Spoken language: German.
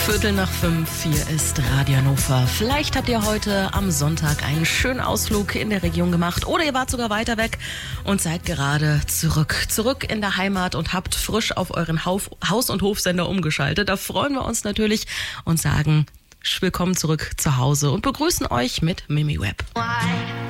4:15, hier ist Radio Hannover. Vielleicht habt ihr heute am Sonntag einen schönen Ausflug in der Region gemacht oder ihr wart sogar weiter weg und seid gerade zurück in der Heimat und habt frisch auf euren Haus- und Hofsender umgeschaltet. Da freuen wir uns natürlich und sagen willkommen zurück zu Hause und begrüßen euch mit Mimi Webb.